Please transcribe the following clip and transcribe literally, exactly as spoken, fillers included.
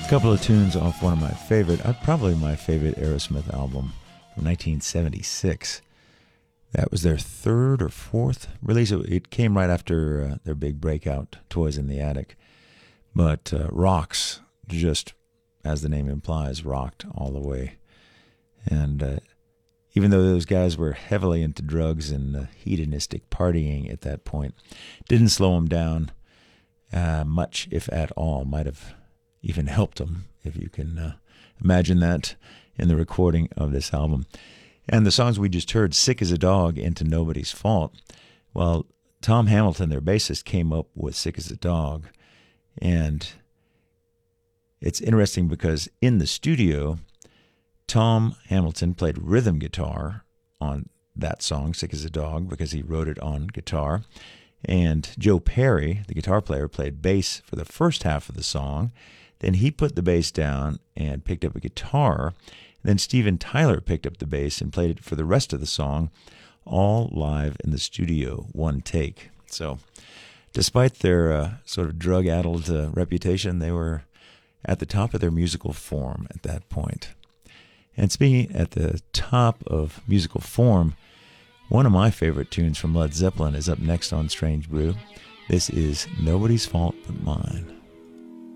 couple of tunes off one of my favorite, uh, probably my favorite Aerosmith album from nineteen seventy-six. That was their third or fourth release. It, it came right after uh, their big breakout, Toys in the Attic. But uh, Rocks, just as the name implies, rocked all the way. And uh, even though those guys were heavily into drugs and uh, hedonistic partying at that point, didn't slow them down uh, much, if at all. Might have even helped them, if you can uh, imagine that, in the recording of this album. And the songs we just heard, Sick as a Dog, Into Nobody's Fault, well, Tom Hamilton, their bassist, came up with Sick as a Dog. And it's interesting because in the studio, Tom Hamilton played rhythm guitar on that song, Sick as a Dog, because he wrote it on guitar. And Joe Perry, the guitar player, played bass for the first half of the song. Then he put the bass down and picked up a guitar. Then Steven Tyler picked up the bass and played it for the rest of the song, all live in the studio, one take. So despite their uh, sort of drug-addled uh, reputation, they were at the top of their musical form at that point. And speaking at the top of musical form, one of my favorite tunes from Led Zeppelin is up next on Strange Brew. This is Nobody's Fault But Mine.